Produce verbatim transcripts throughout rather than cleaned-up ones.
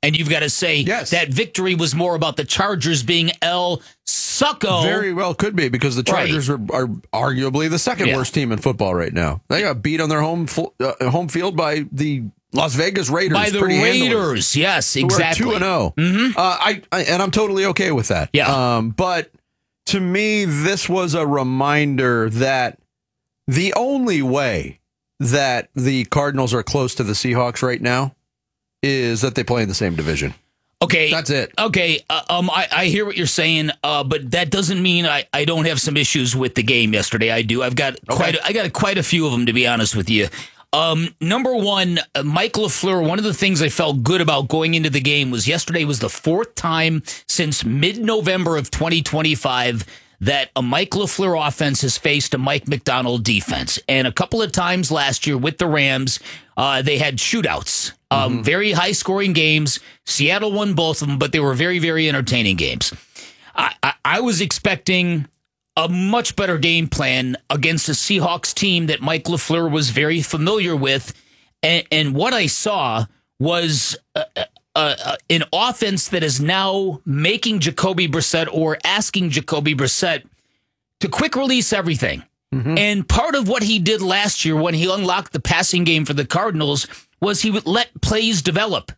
And you've got to say yes. that victory was more about the Chargers being El Succo. Very well could be, because the Chargers right. are, are arguably the second yeah. worst team in football right now. They got beat on their home uh, home field by the Las Vegas Raiders. By the Raiders, handily. Yes, exactly. two and oh. Mm-hmm. Uh, I, I and I'm totally okay with that. Yeah. Um, but to me, this was a reminder that the only way that the Cardinals are close to the Seahawks right now is that they play in the same division. Okay. That's it. Okay. Uh, um, I, I hear what you're saying, uh, but that doesn't mean I, I don't have some issues with the game yesterday. I do. I've got okay. quite a, I got quite a few of them, to be honest with you. Um, number one, uh, Mike LaFleur, one of the things I felt good about going into the game was yesterday was the fourth time since mid-November of twenty twenty-five that a Mike LaFleur offense has faced a Mike McDonald defense. And a couple of times last year with the Rams, uh, they had shootouts, um, mm-hmm. very high-scoring games. Seattle won both of them, but they were very, very entertaining games. I, I, I was expecting a much better game plan against a Seahawks team that Mike LaFleur was very familiar with. And, and what I saw was uh, Uh, uh, an offense that is now making Jacoby Brissett or asking Jacoby Brissett to quick release everything. Mm-hmm. And part of what he did last year when he unlocked the passing game for the Cardinals was he would let plays develop.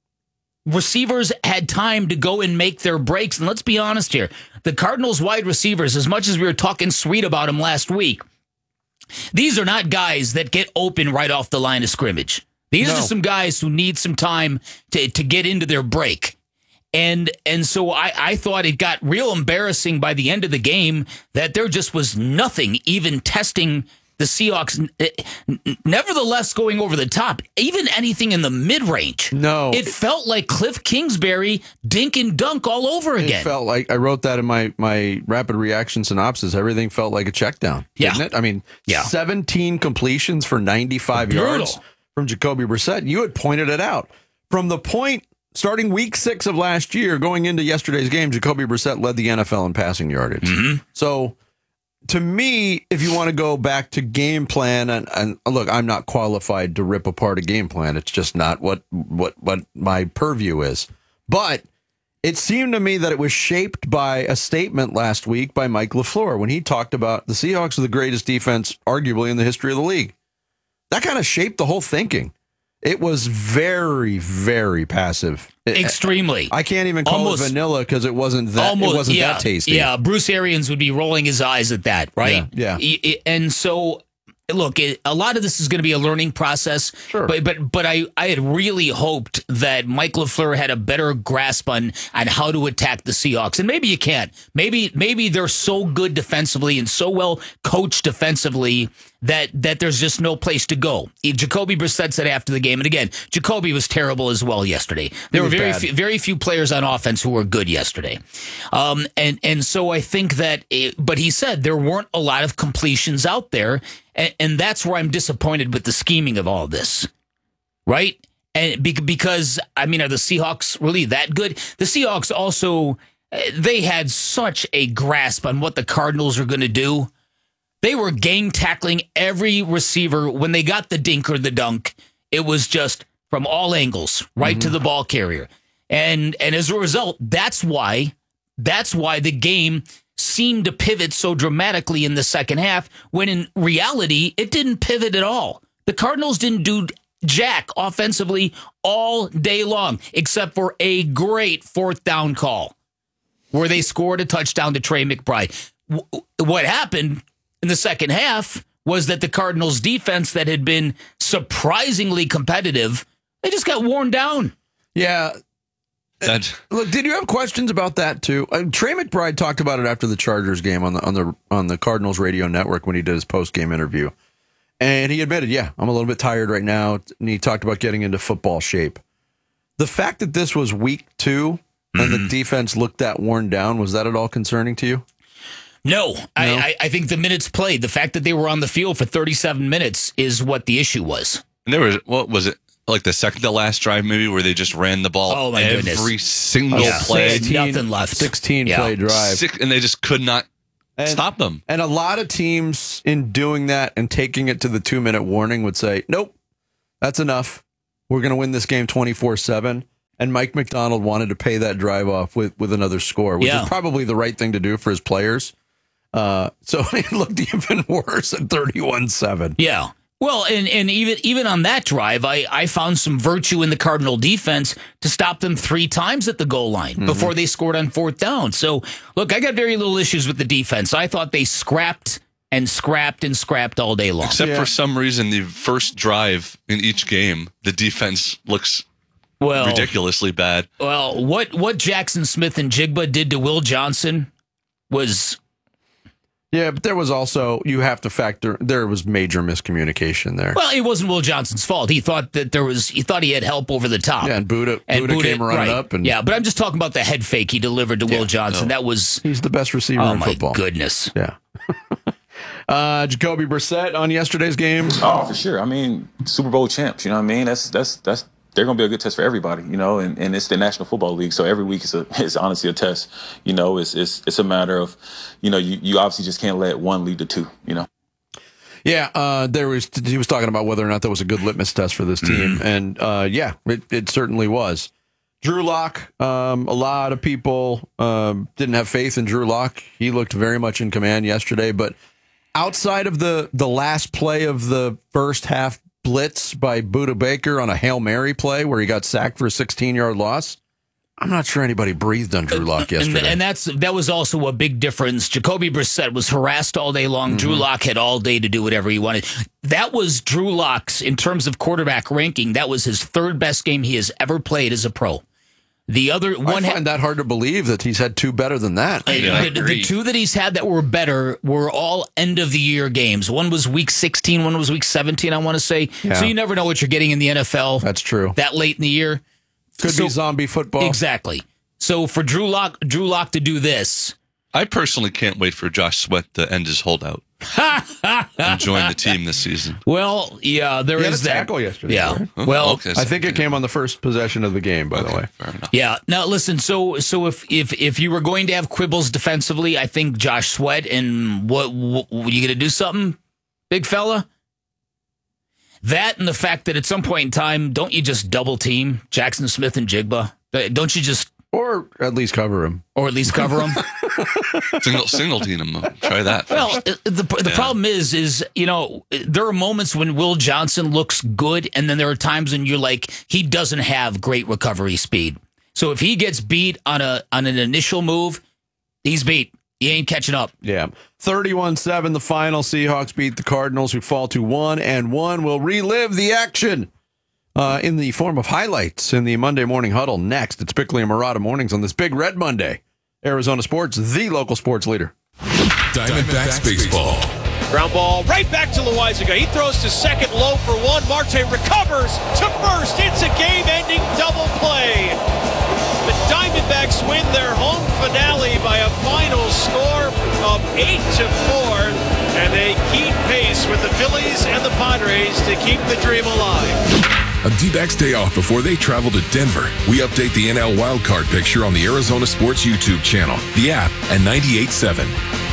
Receivers had time to go and make their breaks. And let's be honest here, the Cardinals wide receivers, as much as we were talking sweet about them last week, these are not guys that get open right off the line of scrimmage. These no. are some guys who need some time to, to get into their break. And and so I, I thought it got real embarrassing by the end of the game that there just was nothing even testing the Seahawks. Nevertheless, going over the top, even anything in the mid-range. No. It felt like Cliff Kingsbury dink and dunk all over again. It felt like, I wrote that in my, my rapid reaction synopsis, everything felt like a check down. Yeah. Didn't it? I mean, yeah. seventeen completions for ninety-five Brutal. yards. From Jacoby Brissett. You had pointed it out. From the point, starting week six of last year, going into yesterday's game, Jacoby Brissett led the N F L in passing yardage. Mm-hmm. So, to me, if you want to go back to game plan, and, and look, I'm not qualified to rip apart a game plan. It's just not what, what, what my purview is. But it seemed to me that it was shaped by a statement last week by Mike LaFleur when he talked about the Seahawks are the greatest defense, arguably, in the history of the league. That kind of shaped the whole thinking. It was very, very passive. Extremely. I can't even call almost, it vanilla because it wasn't that. Almost, it wasn't yeah, that tasty. Yeah, Bruce Arians would be rolling his eyes at that, right? Yeah. yeah. And so, look, it, a lot of this is going to be a learning process. Sure. But but but I, I had really hoped that Mike LaFleur had a better grasp on on how to attack the Seahawks. And maybe you can't. Maybe maybe they're so good defensively and so well coached defensively that that there's just no place to go. Jacoby Brissett said after the game, and again, Jacoby was terrible as well yesterday. There were very few, very few players on offense who were good yesterday. Um, and, and so I think that, it, but he said there weren't a lot of completions out there, and, and that's where I'm disappointed with the scheming of all this, right? And be, because, I mean, are the Seahawks really that good? The Seahawks also, they had such a grasp on what the Cardinals are going to do. They were gang tackling every receiver. When they got the dink or the dunk, it was just from all angles, right mm-hmm. to the ball carrier. And and as a result, that's why that's why the game seemed to pivot so dramatically in the second half, when in reality, it didn't pivot at all. The Cardinals didn't do jack offensively all day long, except for a great fourth down call where they scored a touchdown to Trey McBride. What happened in the second half was that the Cardinals' defense that had been surprisingly competitive, they just got worn down. Yeah. That, Look, did you have questions about that too? Uh, Trey McBride talked about it after the Chargers game on the on the on the Cardinals radio network when he did his post game interview, and he admitted, "Yeah, I'm a little bit tired right now." And he talked about getting into football shape. The fact that this was week two and mm-hmm. the defense looked that worn down, was that at all concerning to you? No, no? I, I think the minutes played, the fact that they were on the field for thirty-seven minutes is what the issue was. And there was, what was it, like the second to last drive maybe, where they just ran the ball oh my every goodness. single yeah. play. sixteen, nothing left. sixteen yeah. play drive. Six, and they just could not and, stop them. And a lot of teams in doing that and taking it to the two-minute warning would say, nope, that's enough. We're going to win this game twenty-four seven. and Mike McDonald wanted to pay that drive off with, with another score, which Yeah. is probably the right thing to do for his players. Uh, so it looked even worse at thirty-one seven. Yeah. Well, and, and even even on that drive, I, I found some virtue in the Cardinal defense to stop them three times at the goal line mm-hmm. before they scored on fourth down. So, look, I got very little issues with the defense. I thought they scrapped and scrapped and scrapped all day long. Except Yeah. for some reason, the first drive in each game, the defense looks well, ridiculously bad. Well, what, what Jackson Smith and Jigba did to Will Johnson was... Yeah, but there was also, you have to factor, there was major miscommunication there. Well, it wasn't Will Johnson's fault. He thought that there was, he thought he had help over the top. Yeah, and Buddha, And Buddha Buddha- came running right. up. and Yeah, but I'm just talking about the head fake he delivered to Will Johnson. no. That was, He's the best receiver oh in my football. goodness. Yeah. uh, Jacoby Brissett on yesterday's game. Oh, for sure. I mean, Super Bowl champs. You know what I mean? That's that's that's they're gonna be a good test for everybody. You know, and, and it's the National Football League, so every week is a is honestly a test. You know, it's it's it's a matter of, you know, you, you obviously just can't let one lead to two. You know. Yeah, uh, there was. He was talking about whether or not that was a good litmus test for this team, Mm-hmm. and uh, yeah, it, it certainly was. Drew Lock. Um, a lot of people um, didn't have faith in Drew Lock. He looked very much in command yesterday, but outside of the the last play of the first half blitz by Buda Baker on a Hail Mary play where he got sacked for a sixteen-yard loss, I'm not sure anybody breathed on Drew Lock And, yesterday. and that's that was also a big difference. Jacoby Brissett was harassed all day long. Mm-hmm. Drew Lock had all day to do whatever he wanted. That was Drew Lock's, in terms of quarterback ranking, that was his third best game he has ever played as a pro. The other I one find that hard to believe that he's had two better than that. Yeah, I the, the agree. two that he's had that were better were all end of the year games. One was week sixteen, one was week seventeen, I want to say. Yeah. So you never know what you're getting in the N F L That's true. that late in the year. Could So- be zombie football. Exactly. So for Drew Lock, Drew Lock to do this, I personally can't wait for Josh Sweat to end his holdout and join the team this season. well, yeah, there He had is a that. tackle yesterday, Yeah. right? Oh, Well, okay, I think it came on the first possession of the game, by the way. Fair enough. yeah. Now listen. So so if if if you were going to have quibbles defensively, I think Josh Sweat and what, what you going to do something, big fella. That and the fact that at some point in time, don't you just double team Jackson Smith and Jigba? Don't you just, Or at least cover him. or at least cover them? Single single team him. Try that. Well, First. uh, the the Yeah. problem is, is you know, there are moments when Will Johnson looks good, and then there are times when you're like, he doesn't have great recovery speed. So if he gets beat on a on an initial move, he's beat. He ain't catching up. Yeah. thirty-one seven, the final. Seahawks beat the Cardinals, who fall to one and one. We'll relive the action uh, in the form of highlights in the Monday Morning Huddle next. It's Bickley and Murata Mornings on this big Red Monday. Arizona Sports, the local sports leader. Diamondbacks baseball. Ground ball right back to Loizaga. He throws to second, low for one. Marte recovers to first. It's a game-ending double play. The Diamondbacks win their home finale by a final score of eight to four, and they keep pace with the Phillies and the Padres to keep the dream alive. On D-backs day off before they travel to Denver, we update the N L wildcard picture on the Arizona Sports YouTube channel, the app, and ninety-eight point seven.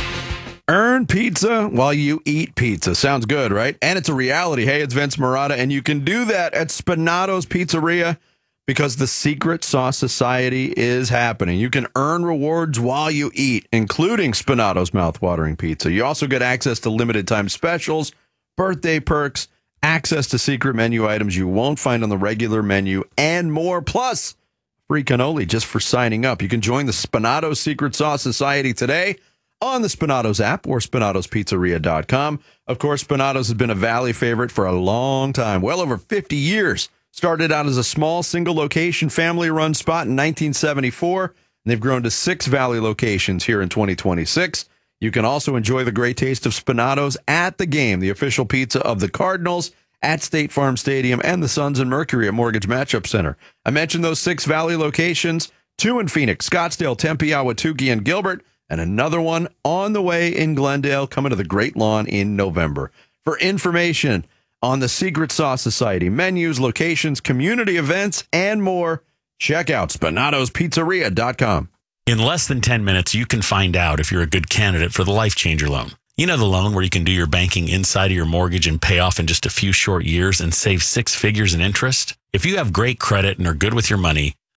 Earn pizza while you eat pizza. Sounds good, right? And it's a reality. Hey, it's Vince Murata, and you can do that at Spinato's Pizzeria because the Secret Sauce Society is happening. You can earn rewards while you eat, including Spinato's mouthwatering pizza. You also get access to limited time specials, birthday perks, access to secret menu items you won't find on the regular menu, and more. Plus, free cannoli just for signing up. You can join the Spinatos Secret Sauce Society today on the Spinatos app or spinatos pizzeria dot com. Of course, Spinatos has been a Valley favorite for a long time, well over fifty years. Started out as a small single-location family-run spot in nineteen seventy-four, and they've grown to six Valley locations here in twenty twenty-six. You can also enjoy the great taste of Spinatos at the game, the official pizza of the Cardinals, at State Farm Stadium, and the Suns and Mercury at Mortgage Matchup Center. I mentioned those six Valley locations, two in Phoenix, Scottsdale, Tempe, Ahwatukee, and Gilbert, and another one on the way in Glendale, coming to the Great Lawn in November. For information on the Secret Sauce Society, menus, locations, community events, and more, check out spinatos pizzeria dot com. In less than ten minutes, you can find out if you're a good candidate for the Life Changer loan. You know, the loan where you can do your banking inside of your mortgage and pay off in just a few short years and save six figures in interest? If you have great credit and are good with your money,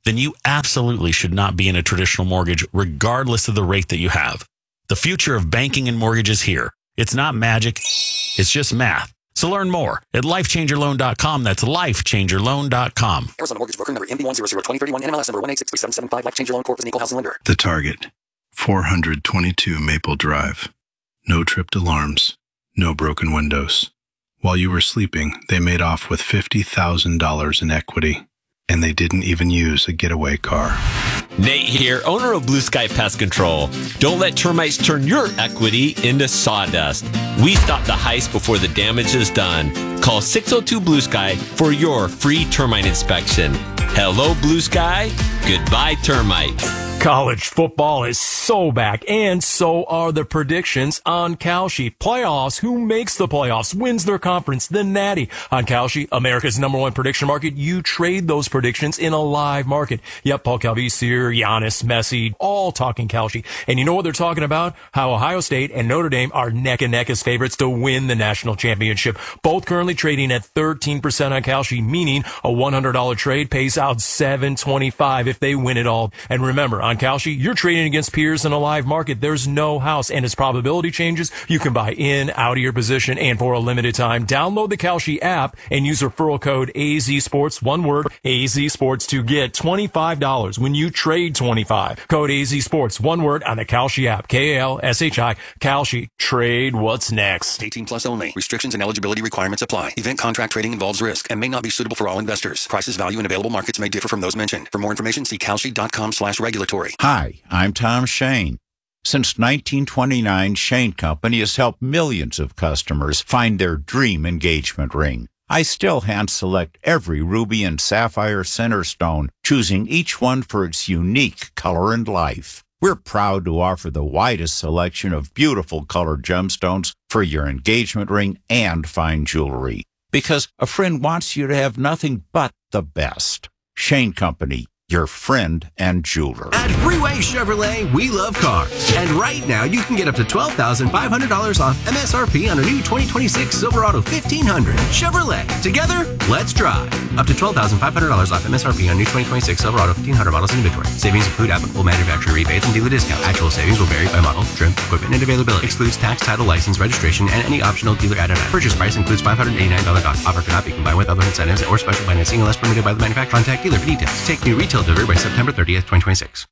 then you absolutely should not be in a traditional mortgage, regardless of the rate that you have. The future of banking and mortgage is here. It's not magic. It's just math. So learn more at life changer loan dot com. That's life changer loan dot com. Arizona Mortgage Broker number M B one zero zero two zero three one, N M L S number one eight six three seven seven five. Life Changer Loan Corp is an equal housing lender. The Target, four hundred twenty-two Maple Drive. No tripped alarms, no broken windows. While you were sleeping, they made off with fifty thousand dollars in equity, and they didn't even use a getaway car. Nate here, owner of Blue Sky Pest Control. Don't let termites turn your equity into sawdust. We stop the heist before the damage is done. Call six oh two Blue Sky for your free termite inspection. Hello, Blue Sky. Goodbye, termites. College football is so back, and so are the predictions on Kalshi. Playoffs, who makes the playoffs, wins their conference, the Natty. On Kalshi, America's number one prediction market, you trade those predictions in a live market. Yep, Paul Calvisier, Giannis, Messi, all talking Kalshi. And you know what they're talking about? How Ohio State and Notre Dame are neck and neck as favorites to win the national championship. Both currently trading at thirteen percent on Kalshi, meaning a one hundred dollars trade pays out seven twenty-five if they win it all. And remember, on Kalshi, you're trading against peers in a live market. There's no house, and as probability changes, you can buy in, out of your position, and for a limited time, download the Kalshi app and use referral code A Z Sports, one word, A Z Sports, to get twenty-five dollars when you trade twenty-five. Code A Z Sports, one word, on the Kalshi app. K A L S H I, Kalshi. Trade what's next. eighteen plus only. Restrictions and eligibility requirements apply. Event contract trading involves risk and may not be suitable for all investors. Prices, value, and available markets may differ from those mentioned. For more information, see kalshi.com slash regulatory. Hi, I'm Tom Shane. Since nineteen twenty-nine, Shane Company has helped millions of customers find their dream engagement ring. I still hand-select every ruby and sapphire center stone, choosing each one for its unique color and life. We're proud to offer the widest selection of beautiful colored gemstones for your engagement ring and fine jewelry, because a friend wants you to have nothing but the best. Shane Company, your friend and jeweler. At Freeway Chevrolet, we love cars. And right now, you can get up to twelve thousand five hundred dollars off M S R P on a new twenty twenty-six Silverado fifteen hundred. Chevrolet. Together, let's drive. Up to twelve thousand five hundred dollars off M S R P on new twenty twenty-six Silverado fifteen hundred models in inventory. Savings include applicable manufacturer rebates and dealer discounts. Actual savings will vary by model, trim, equipment, and availability. Excludes tax, title, license, registration, and any optional dealer added on. Purchase price includes five hundred eighty-nine dollars dock. Offer cannot be combined with other incentives or special financing unless permitted by the manufacturer. Contact dealer for details. Take new retail delivery by September thirtieth, twenty twenty-six.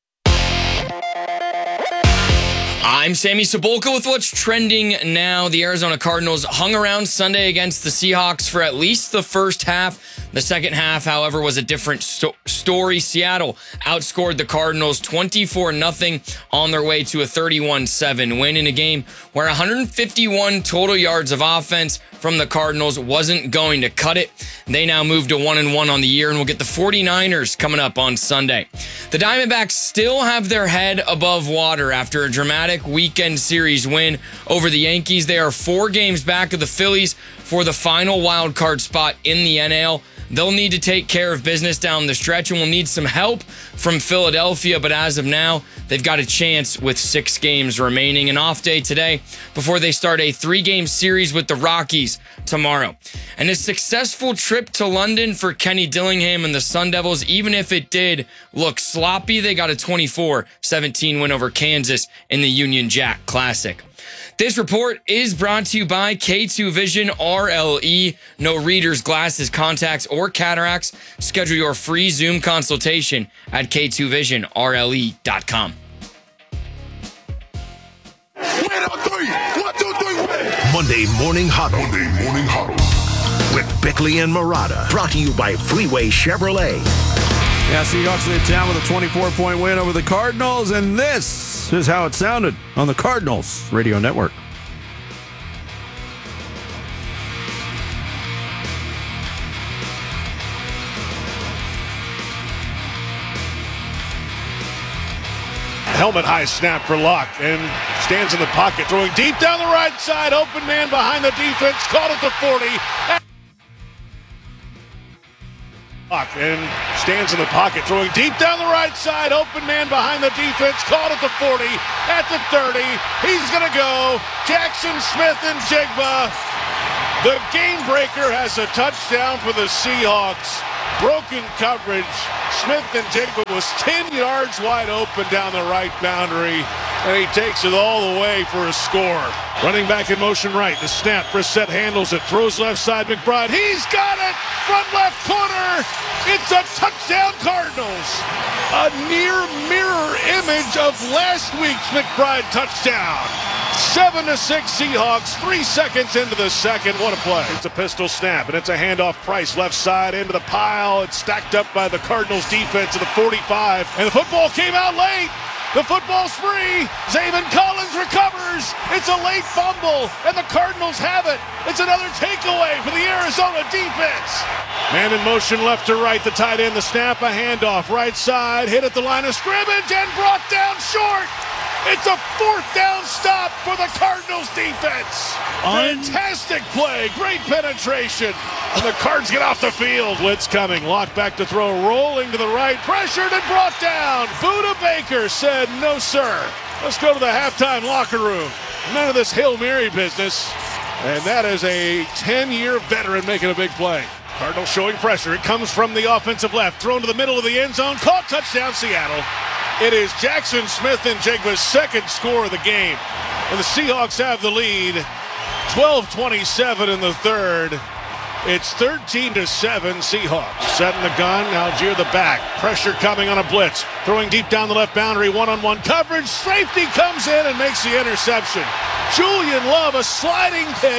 I'm Sammy Cebulka with what's trending now. The Arizona Cardinals hung around Sunday against the Seahawks for at least the first half. The second half, however, was a different sto- story. Seattle outscored the Cardinals twenty-four nothing on their way to a thirty-one seven win in a game where one hundred fifty-one total yards of offense from the Cardinals wasn't going to cut it. They now move to one and one on the year, and we'll get the 49ers coming up on Sunday. The Diamondbacks still have their head above water after a dramatic weekend series win over the Yankees. They are four games back of the Phillies for the final wild card spot in the N L. They'll need to take care of business down the stretch and will need some help from Philadelphia, but as of now, they've got a chance with six games remaining. An off day today before they start a three-game series with the Rockies tomorrow. And a successful trip to London for Kenny Dillingham and the Sun Devils, even if it did look sloppy. They got a twenty-four seventeen win over Kansas in the Union Jack Classic. This report is brought to you by K two Vision R L E. No readers, glasses, contacts, or cataracts. Schedule your free Zoom consultation at K two vision R L E dot com. Monday Morning Huddle. Monday Morning Huddle. With Bickley and Murata. Brought to you by Freeway Chevrolet. Yeah, Seahawks in town with a twenty-four point win over the Cardinals, and this is how it sounded on the Cardinals Radio Network. Helmet high snap for Locke and stands in the pocket, throwing deep down the right side. Open man behind the defense, caught at the forty. Locke and stands in the pocket, throwing deep down the right side. Open man behind the defense, caught at the forty, at the thirty. He's going to go. Jackson Smith and Jigba. The game breaker has a touchdown for the Seahawks. Broken coverage. Smith and Jigba was ten yards wide open down the right boundary, and he takes it all the way for a score. Running back in motion right. The snap. Brissett handles it. Throws left side. McBride. He's got it. Front left corner. It's a touchdown, Cardinals. A near mirror image of last week's McBride touchdown. Seven to six Seahawks. Three seconds into the second. What a play. It's a pistol snap, and it's a handoff. Price left side into the pile. It's stacked up by the Cardinals defense to the forty-five, and the football came out late. The football's free. Zaven Collins recovers. It's a late fumble, and the Cardinals have it. It's another takeaway for the Arizona defense. Man in motion left to right. The tight end, the snap, a handoff. Right side, hit at the line of scrimmage, and brought down short. It's a fourth down stop for the Cardinals defense. Fantastic play. Great penetration. And the Cards get off the field. Blitz coming. Lock back to throw. Rolling to the right. Pressured and brought down. Buda Baker said, no, sir. Let's go to the halftime locker room. None of this Hail Mary business. And that is a ten-year veteran making a big play. Cardinals showing pressure. It comes from the offensive left. Thrown to the middle of the end zone. Caught. Touchdown, Seattle. It is Jackson Smith and Jigba's second score of the game. And the Seahawks have the lead. twelve twenty-seven in the third. It's thirteen to seven Seahawks. Setting the gun. Algier the back. Pressure coming on a blitz. Throwing deep down the left boundary. One-on-one coverage. Safety comes in and makes the interception. Julian Love, a sliding pick.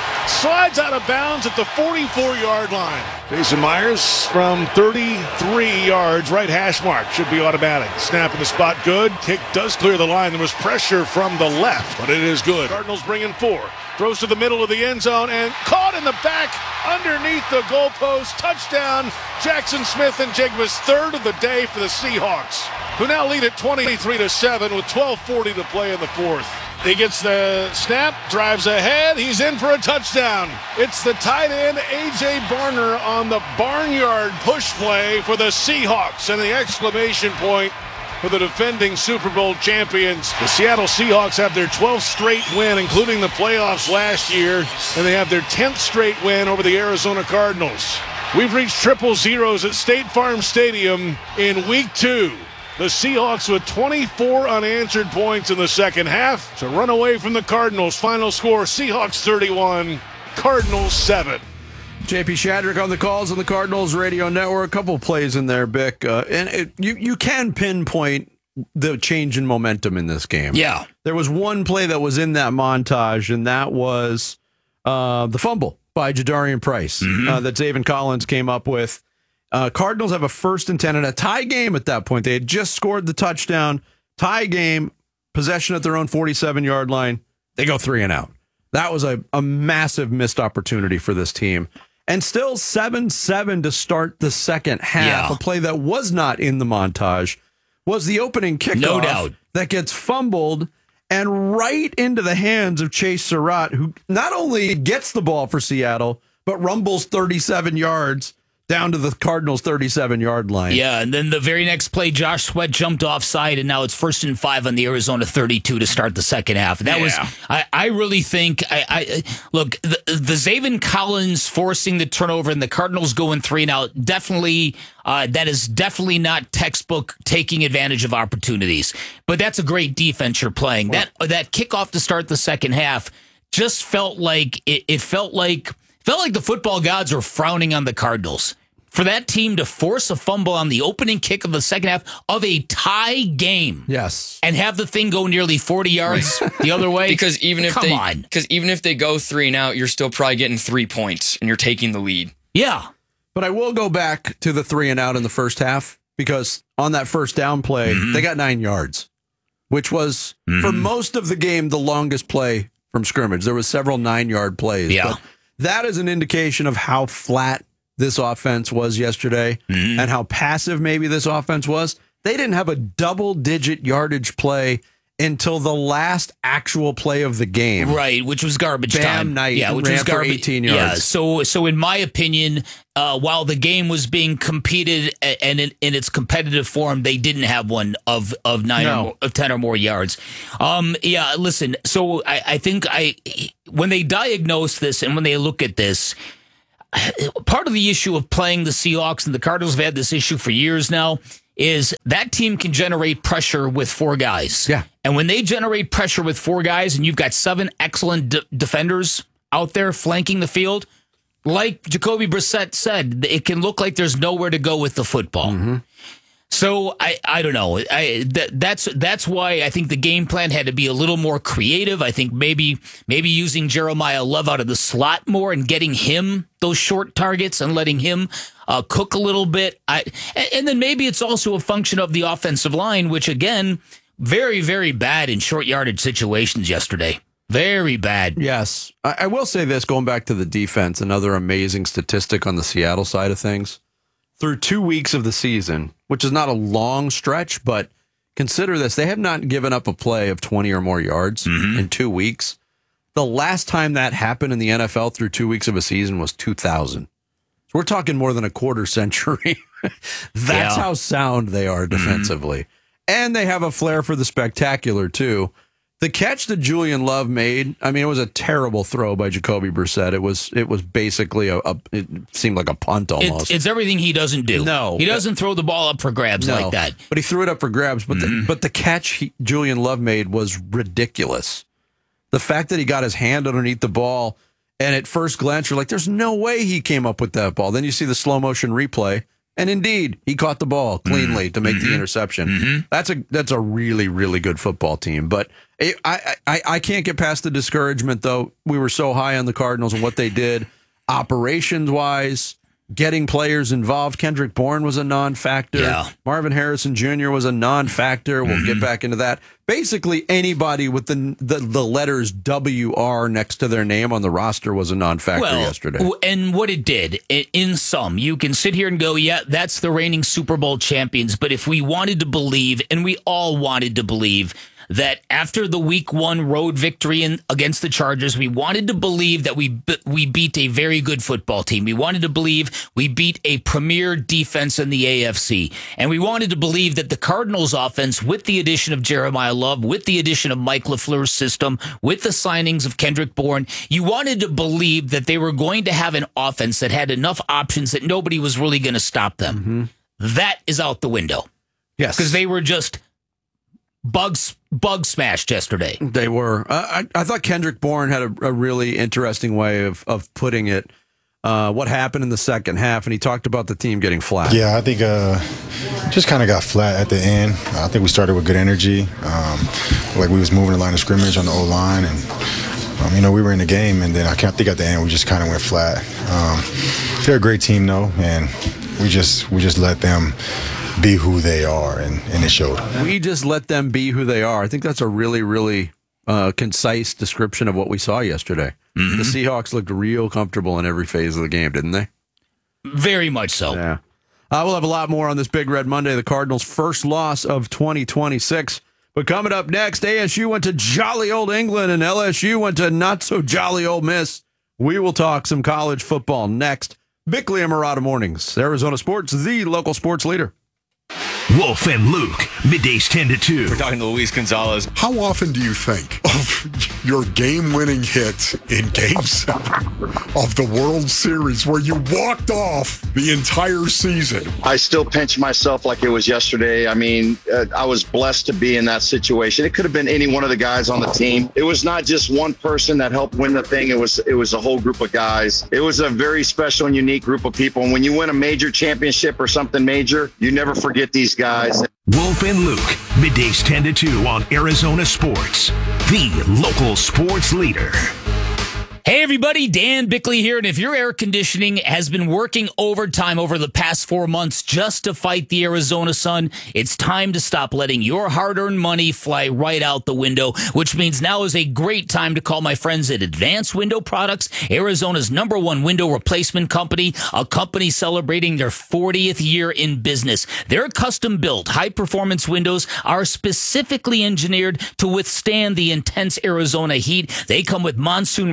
Slides out of bounds at the forty-four-yard line. Jason Myers from thirty-three yards, right hash mark. Should be automatic. Snap in the spot, good. Kick does clear the line. There was pressure from the left, but it is good. Cardinals bring in four. Throws to the middle of the end zone and caught in the back underneath the goalpost. Touchdown, Jackson Smith and Jigba's third of the day for the Seahawks, who now lead at twenty-three to seven with twelve forty to play in the fourth. He gets the snap, drives ahead, he's in for a touchdown. It's the tight end, A J Barner, on the barnyard push play for the Seahawks, and the exclamation point for the defending Super Bowl champions. The Seattle Seahawks have their twelfth straight win, including the playoffs last year, and they have their tenth straight win over the Arizona Cardinals. We've reached triple zeros at State Farm Stadium in week two. The Seahawks with twenty-four unanswered points in the second half to run away from the Cardinals. Final score, Seahawks thirty-one, Cardinals seven. J P Shadrick on the calls on the Cardinals radio network. A couple of plays in there, Bick. Uh, and it, you, you can pinpoint the change in momentum in this game. Yeah. There was one play that was in that montage, and that was uh, the fumble by Jadarian Price mm-hmm. uh, that Zaven Collins came up with. Uh, Cardinals have a first and ten and a tie game at that point. They had just scored the touchdown. Tie game, possession at their own forty-seven-yard line. They go three and out. That was a, a massive missed opportunity for this team. And still seven seven to start the second half. Yeah. A play that was not in the montage was the opening kickoff. No doubt. That gets fumbled and right into the hands of Chase Surratt, who not only gets the ball for Seattle, but rumbles thirty-seven yards down to the Cardinals' thirty-seven-yard line. Yeah, and then the very next play, Josh Sweat jumped offside, and now it's first and five on the Arizona thirty-two to start the second half. That yeah. was, I, I really think, I, I look, the, the Zaven Collins forcing the turnover and the Cardinals going three and out, definitely, uh, that is definitely not textbook taking advantage of opportunities. But that's a great defense you're playing. Well, that that kickoff to start the second half just felt like, it, it felt like, Felt like the football gods were frowning on the Cardinals. For that team to force a fumble on the opening kick of the second half of a tie game. Yes. And have the thing go nearly forty yards the other way. Because even if Come they on. because even if they go three and out, you're still probably getting three points and you're taking the lead. Yeah. But I will go back to the three and out in the first half, because on that first down play, mm-hmm. they got nine yards, which was mm-hmm. for most of the game the longest play from scrimmage. There was several nine-yard plays. Yeah. But that is an indication of how flat this offense was yesterday mm-hmm. and how passive maybe this offense was. They didn't have a double-digit yardage play until the last actual play of the game. Right, which was garbage Bam time. Knight yeah, which ran was garbage. for eighteen yards. Yeah, so so in my opinion, uh, while the game was being competed and in, in its competitive form, they didn't have one of of nine No. or more, of ten or more yards. Um, yeah, listen. So I, I think I when they diagnose this and when they look at this, part of the issue of playing the Seahawks, and the Cardinals have had this issue for years now, is that team can generate pressure with four guys. Yeah. And when they generate pressure with four guys and you've got seven excellent d- defenders out there flanking the field, like Jacoby Brissett said, it can look like there's nowhere to go with the football. Mm-hmm. So I, I don't know. I that, that's that's why I think the game plan had to be a little more creative. I think maybe maybe using Jeremiah Love out of the slot more and getting him those short targets and letting him uh, cook a little bit. I and then maybe it's also a function of the offensive line, which again, very very bad in short yardage situations yesterday. Very bad. Yes, I, I will say this. Going back to the defense, another amazing statistic on the Seattle side of things. Through two weeks of the season, which is not a long stretch, but consider this. They have not given up a play of twenty or more yards mm-hmm. in two weeks. The last time that happened in the N F L through two weeks of a season was two thousand. So we're talking more than a quarter century. That's yeah. how sound they are defensively. Mm-hmm. And they have a flair for the spectacular, too. The catch that Julian Love made, I mean, it was a terrible throw by Jacoby Brissett. It was it was basically a, a it seemed like a punt almost. It's, it's everything he doesn't do. No. He doesn't throw the ball up for grabs no, like that. But he threw it up for grabs. But mm-hmm. the, but the catch he, Julian Love made was ridiculous. The fact that he got his hand underneath the ball, and at first glance, you're like, there's no way he came up with that ball. Then you see the slow motion replay. And indeed, he caught the ball cleanly mm-hmm. to make mm-hmm. the interception. Mm-hmm. That's a that's a really, really good football team. But it, I, I I can't get past the discouragement, though. We were so high on the Cardinals and what they did operations-wise, getting players involved. Kendrick Bourne was a non-factor. Yeah. Marvin Harrison Junior was a non-factor. We'll mm-hmm. get back into that. Basically, anybody with the, the the letters W R next to their name on the roster was a non-factor well, yesterday. And what it did, in sum, you can sit here and go, yeah, that's the reigning Super Bowl champions. But if we wanted to believe, and we all wanted to believe, that after the week one road victory in, against the Chargers, we wanted to believe that we we beat a very good football team. We wanted to believe we beat a premier defense in the A F C. And we wanted to believe that the Cardinals offense, with the addition of Jeremiah Love, with the addition of Mike LaFleur's system, with the signings of Kendrick Bourne, you wanted to believe that they were going to have an offense that had enough options that nobody was really going to stop them. Mm-hmm. That is out the window. Yes. Because they were just bugs bug smashed yesterday. They were. Uh, I, I thought Kendrick Bourne had a, a really interesting way of, of putting it. Uh, what happened in the second half, and he talked about the team getting flat. Yeah, I think uh, just kind of got flat at the end. I think we started with good energy. Um, like we was moving the line of scrimmage on the O-line, and um, you know we were in the game. And then I can't think at the end we just kind of went flat. Um, they're a great team though, and we just we just let them be who they are, and, and it showed. We just let them be who they are. I think that's a really, really uh, concise description of what we saw yesterday. Mm-hmm. The Seahawks looked real comfortable in every phase of the game, didn't they? Very much so. Yeah. Uh, we'll have a lot more on this Big Red Monday, the Cardinals' first loss of twenty twenty-six. But coming up next, A S U went to jolly old England, and L S U went to not so jolly Ole Miss. We will talk some college football next. Bickley and Murata Mornings, Arizona Sports, the local sports leader. Wolf and Luke, middays ten to two. We're talking to Luis Gonzalez. How often do you think of your game-winning hit in Game seven of the World Series where you walked off the entire season? I still pinch myself like it was yesterday. I mean, uh, I was blessed to be in that situation. It could have been any one of the guys on the team. It was not just one person that helped win the thing. It was, it was a whole group of guys. It was a very special and unique group of people. And when you win a major championship or something major, you never forget these guys. Wolf and Luke, middays ten to two on Arizona Sports, the local sports leader. Hey everybody, Dan Bickley here, and if your air conditioning has been working overtime over the past four months just to fight the Arizona sun, it's time to stop letting your hard-earned money fly right out the window, which means now is a great time to call my friends at Advanced Window Products, Arizona's number one window replacement company, a company celebrating their fortieth year in business. Their custom-built, high-performance windows are specifically engineered to withstand the intense Arizona heat. They come with monsoon-ready seal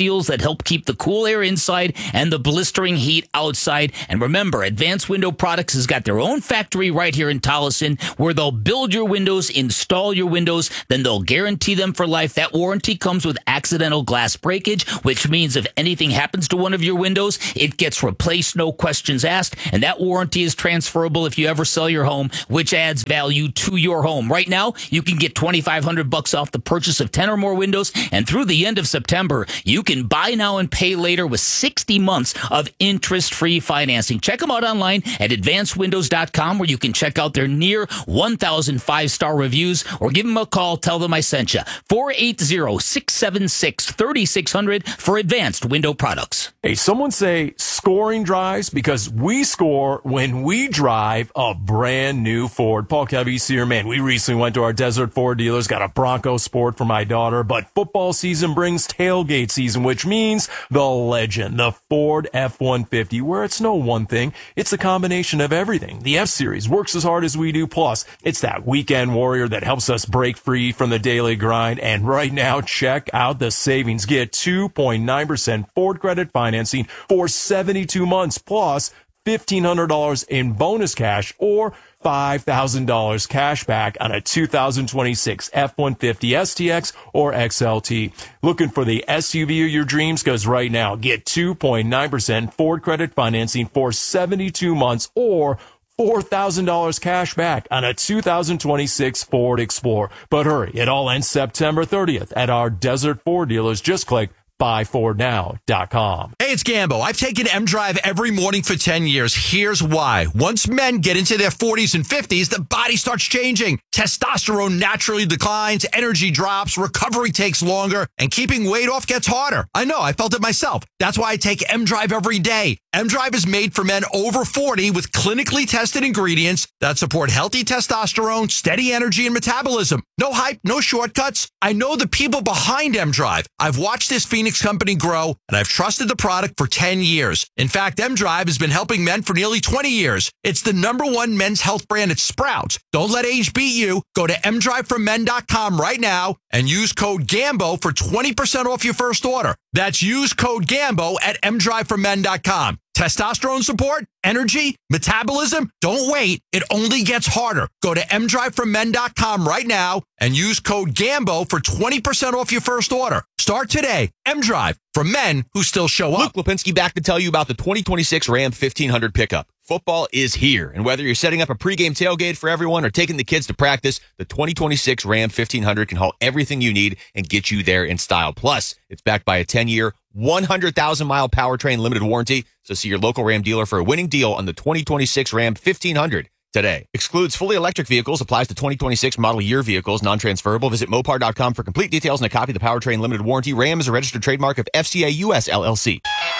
seals that help keep the cool air inside and the blistering heat outside. And remember, Advanced Window Products has got their own factory right here in Tolleson where they'll build your windows, install your windows, then they'll guarantee them for life. That warranty comes with accidental glass breakage, which means if anything happens to one of your windows, it gets replaced, no questions asked. And that warranty is transferable if you ever sell your home, which adds value to your home. Right now, you can get twenty-five hundred bucks off the purchase of ten or more windows. And through the end of September, you can buy now and pay later with sixty months of interest-free financing. Check them out online at advanced windows dot com where you can check out their near one thousand five-star reviews or give them a call. Tell them I sent you. four eight zero, six seven six, three six zero zero for Advanced Window Products. Hey, someone say scoring drives because we score when we drive a brand new Ford. Paul Cavese here, man. We recently went to our Desert Ford dealers, got a Bronco Sport for my daughter, but football season brings tailgate season, which means the legend, the Ford F one fifty, where it's no one thing. It's a combination of everything. The F-Series works as hard as we do. Plus, it's that weekend warrior that helps us break free from the daily grind. And right now, check out the savings. Get two point nine percent Ford credit financing for seventy-two months, plus fifteen hundred dollars in bonus cash or five thousand dollars cash back on a two thousand twenty-six F one fifty S T X or X L T. Looking for the S U V of your dreams? Because right now, get two point nine percent Ford credit financing for seventy-two months or four thousand dollars cash back on a two thousand twenty-six Ford Explorer. But hurry, it all ends September thirtieth at our Desert Ford dealers. Just click buy ford now dot com. Hey, it's Gambo. I've taken M-Drive every morning for ten years. Here's why. Once men get into their forties and fifties, the body starts changing. Testosterone naturally declines, energy drops, recovery takes longer, and keeping weight off gets harder. I know, I felt it myself. That's why I take M-Drive every day. M-Drive is made for men over forty with clinically tested ingredients that support healthy testosterone, steady energy, and metabolism. No hype, no shortcuts. I know the people behind M-Drive. I've watched this Phoenix company grow, and I've trusted the product for ten years. In fact, M-Drive has been helping men for nearly twenty years. It's the number one men's health brand at Sprouts. Don't let age beat you. Go to m drive for men dot com right now and use code GAMBO for twenty percent off your first order. That's use code GAMBO at m drive for men dot com. Testosterone support, energy, metabolism. Don't wait. It only gets harder. Go to m drive for men dot com right now and use code GAMBO for twenty percent off your first order. Start today. M-Drive for men who still show up. Luke Lipinski back to tell you about the twenty twenty-six Ram fifteen hundred pickup. Football is here, and whether you're setting up a pregame tailgate for everyone or taking the kids to practice, the twenty twenty-six Ram fifteen hundred can haul everything you need and get you there in style. Plus, it's backed by a ten-year, one hundred thousand mile powertrain limited warranty, so see your local Ram dealer for a winning deal on the twenty twenty-six Ram fifteen hundred today. Excludes fully electric vehicles, applies to twenty twenty-six model year vehicles, non-transferable. Visit mopar dot com for complete details and a copy of the powertrain limited warranty. Ram is a registered trademark of F C A U S L L C.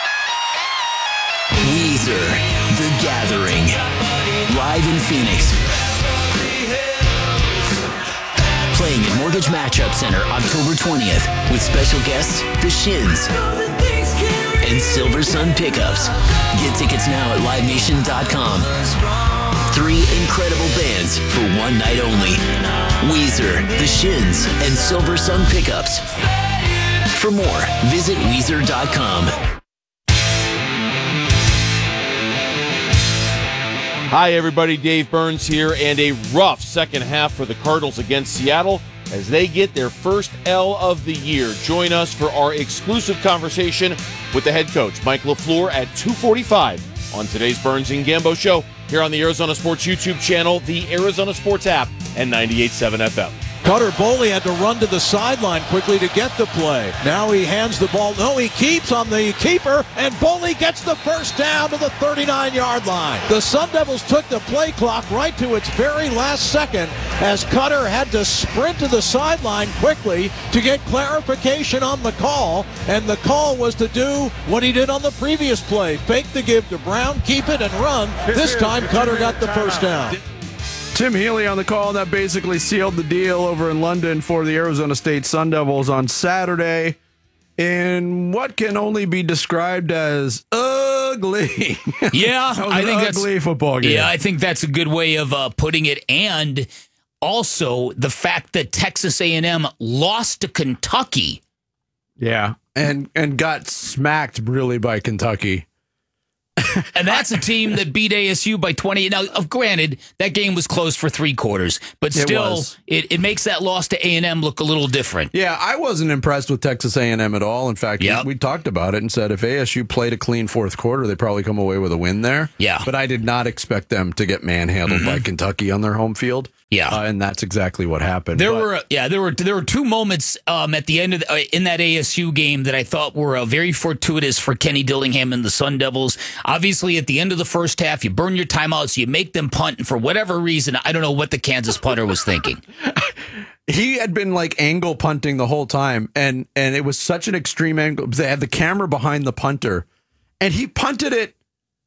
Weezer, The Gathering, live in Phoenix. Playing at Mortgage Matchup Center October twentieth with special guests, The Shins and Silver Sun Pickups. Get tickets now at live nation dot com. Three incredible bands for one night only. Weezer, The Shins, and Silver Sun Pickups. For more, visit weezer dot com. Hi, everybody. Dave Burns here, and a rough second half for the Cardinals against Seattle as they get their first L of the year. Join us for our exclusive conversation with the head coach, Mike LaFleur, at two forty-five on today's Burns and Gambo Show here on the Arizona Sports YouTube channel, the Arizona Sports app, and ninety-eight point seven F M. Cutter Boley had to run to the sideline quickly to get the play. Now he hands the ball. No, he keeps on the keeper, and Boley gets the first down to the thirty-nine-yard line. The Sun Devils took the play clock right to its very last second as Cutter had to sprint to the sideline quickly to get clarification on the call, and the call was to do what he did on the previous play. Fake the give to Brown, keep it, and run. This time, Cutter got the first down. Tim Healy on the call, and that basically sealed the deal over in London for the Arizona State Sun Devils on Saturday in what can only be described as ugly. Yeah, That was I an think ugly that's football game. Yeah, I think that's a good way of uh, putting it. And also the fact that Texas A and M lost to Kentucky. Yeah. and and got smacked really by Kentucky. And that's a team that beat A S U by twenty. Now, uh, granted, that game was closed for three quarters, but It still, was. it, it makes that loss to A and M look a little different. Yeah, I wasn't impressed with Texas A and M at all. In fact, Yep. we, we talked about it and said if A S U played a clean fourth quarter, they probably come away with a win there. Yeah. But I did not expect them to get manhandled Mm-hmm. by Kentucky on their home field. Yeah. Uh, and that's exactly what happened. There But- were yeah there were there were two moments um, at the end of the, uh, in that A S U game that I thought were uh, very fortuitous for Kenny Dillingham and the Sun Devils. Obviously, at the end of the first half, you burn your timeouts, you make them punt, and for whatever reason, I don't know what the Kansas punter was thinking. He had been like angle punting the whole time, and and it was such an extreme angle. They had the camera behind the punter, and he punted it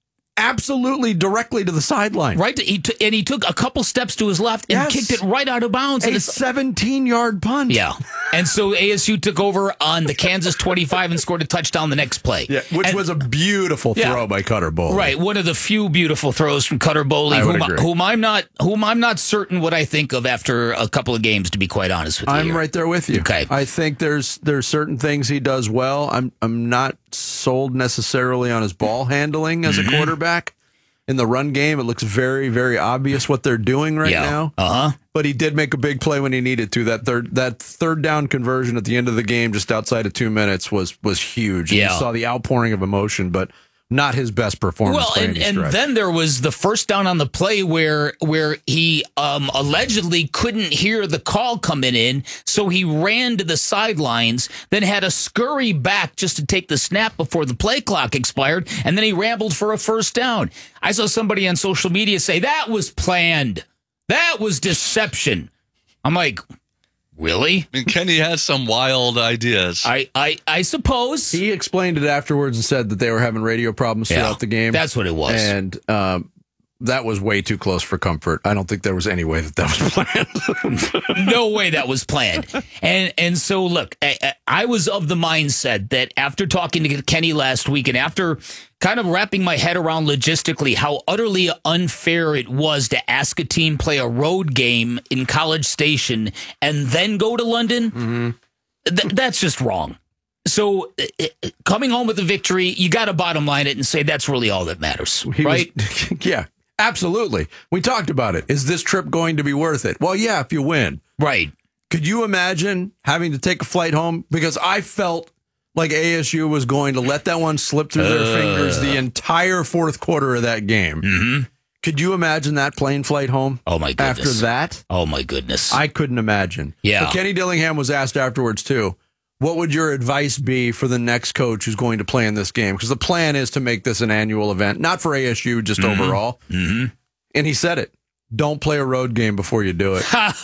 absolutely directly to the sideline. Right, he t- and he took a couple steps to his left and Yes. kicked it right out of bounds. A And it's seventeen-yard punt. yeah, and so A S U took over on the Kansas twenty-five and scored a touchdown the next play. Yeah, which And- was a beautiful Yeah. throw by Cutter Bowl. Right, one of the few beautiful throws from Cutter Bowley, I would whom, agree. whom I'm not, whom I'm not certain what I think of after a couple of games. To be quite honest with you, I'm here. right there with you. Okay. I think there's there's certain things he does well. I'm I'm not sold necessarily on his ball handling as Mm-hmm. a quarterback. In the run game, it looks very, very obvious what they're doing right Yeah. now. Uh huh. But he did make a big play when he needed to. That third that third down conversion at the end of the game, just outside of two minutes, was was huge. And Yeah. you saw the outpouring of emotion, but not his best performance. Well, by and, any and stretch. then there was the first down on the play where where he um, allegedly couldn't hear the call coming in, so he ran to the sidelines, then had to scurry back just to take the snap before the play clock expired, and then he rambled for a first down. I saw somebody on social media say that was planned. That was deception. I'm like, really? I mean, Kenny has some wild ideas. I, I, I suppose. He explained it afterwards and said that they were having radio problems Yeah, throughout the game. that's what it was. And um, that was way too close for comfort. I don't think there was any way that that was planned. No way that was planned. And and so look, I, I was of the mindset that after talking to Kenny last week and after kind of wrapping my head around logistically how utterly unfair it was to ask a team play a road game in College Station and then go to London, th- that's just wrong. So uh, uh, coming home with a victory, you got to bottom line it and say that's really all that matters, He right? was- yeah, absolutely. We talked about it. Is this trip going to be worth it? Well, yeah, if you win. Right. Could you imagine having to take a flight home? Because I felt like A S U was going to let that one slip through their Uh. fingers the entire fourth quarter of that game. Mm-hmm. Could you imagine that plane flight home? Oh, my goodness. After that? Oh, my goodness. I couldn't imagine. Yeah. But Kenny Dillingham was asked afterwards, too. What would your advice be for the next coach who's going to play in this game? Because the plan is to make this an annual event, not for A S U, just Mhm. overall. Mm-hmm. And he said it. Don't play a road game before you do it.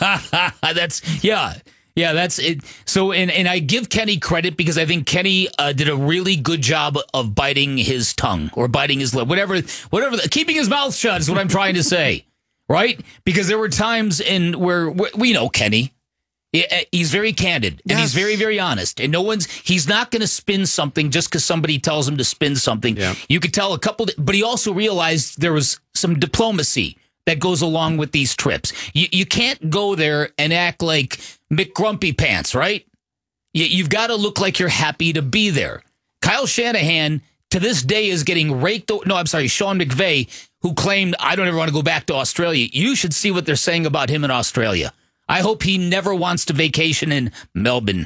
That's yeah. Yeah, that's it. So, and, and I give Kenny credit because I think Kenny uh, did a really good job of biting his tongue or biting his lip, whatever, whatever, keeping his mouth shut is what I'm trying to say, right? Because there were times in where, where we know Kenny, He- he's very candid and he's very, very honest, and no one's, he's not going to spin something just because somebody tells him to spin something. You could tell a couple, but he also realized there was some diplomacy that goes along with these trips. You, you can't go there and act like McGrumpy Pants, right? You, you've got to look like you're happy to be there. Kyle Shanahan, to this day, is getting raked. o- No, I'm sorry, Sean McVay, who claimed, I don't ever want to go back to Australia. You should see what they're saying about him in Australia. I hope he never wants to vacation in Melbourne.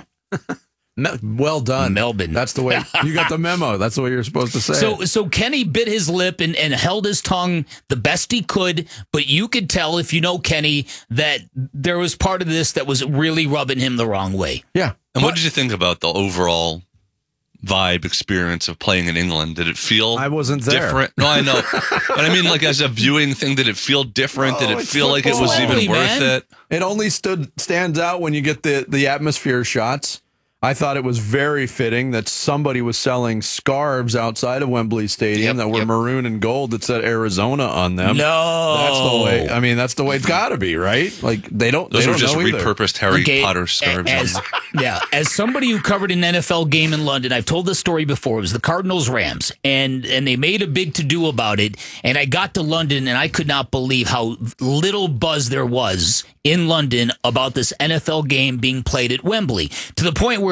Well done. Melbourne. That's the way you got the memo. That's the way you're supposed to say So, it. so Kenny bit his lip and, and held his tongue the best he could, but you could tell if you know Kenny that there was part of this that was really rubbing him the wrong way. Yeah. And what did you think about the overall vibe experience of playing in England? Did it feel I wasn't there. different? No, I know. But I mean, like as a viewing thing, did it feel different? did Oh, it it's feel like it was football. even Totally, worth man. it? It only stood stands out when you get the the atmosphere shots. I thought it was very fitting that somebody was selling scarves outside of Wembley Stadium that were maroon and gold that said Arizona on them. No. That's the way. I mean, that's the way it's got to be, right? Like they don't. Those they were don't just know either. repurposed Harry Okay, Potter scarves. As, yeah, as somebody who covered an N F L game in London, I've told this story before. It was the Cardinals Rams, and and they made a big to do about it. And I got to London, and I could not believe how little buzz there was in London about this N F L game being played at Wembley, to the point where